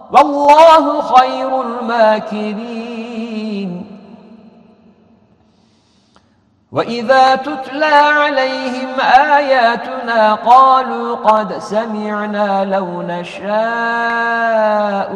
والله خير الماكرين. وإذا تتلى عليهم آياتنا قالوا قد سمعنا لو نشاء